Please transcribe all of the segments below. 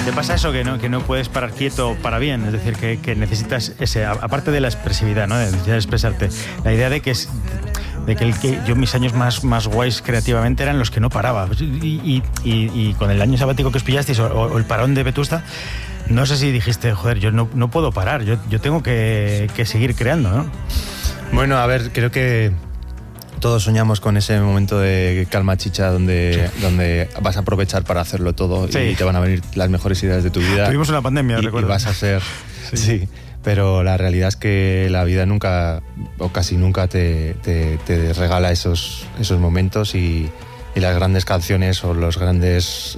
¿Te pasa eso que no puedes parar quieto para bien? Es decir, que necesitas ese, aparte de la expresividad, ¿no? De necesitar expresarte, la idea de que yo mis años más guays creativamente eran los que no paraba. Y con el año sabático que os pillasteis o el parón de Vetusta, no sé si dijiste, joder, yo no puedo parar, yo tengo que seguir creando, ¿no? Bueno, a ver, creo que todos soñamos con ese momento de calma chicha donde vas a aprovechar para hacerlo todo y te van a venir las mejores ideas de tu vida. Tuvimos una pandemia, recuerdo. Y vas a ser... Sí, pero la realidad es que la vida nunca, o casi nunca, te regala esos momentos y las grandes canciones o los grandes...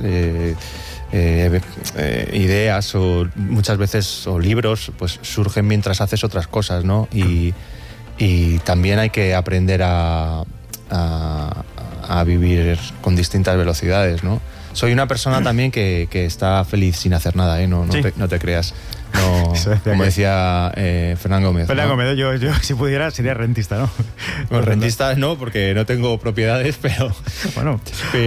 ideas o muchas veces o libros pues surgen mientras haces otras cosas, ¿no? Y también hay que aprender a vivir con distintas velocidades, ¿no? Soy una persona también que está feliz sin hacer nada, ¿eh? No te creas. No, como decía Fernán Gómez. Fernán Gómez, yo si pudiera sería rentista, ¿no? Bueno, rentista no, porque no tengo propiedades, pero bueno,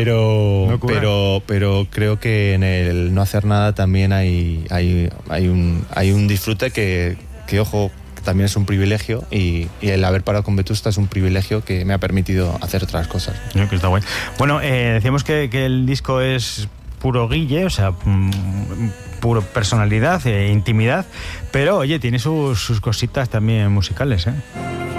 pero creo que en el no hacer nada también hay un disfrute que ojo, también es un privilegio y el haber parado con Vetusta es un privilegio que me ha permitido hacer otras cosas. Creo que está guay. Bueno, decíamos que el disco es puro Guille, o sea, puro personalidad, intimidad, pero oye, tiene sus cositas también musicales, ¿eh?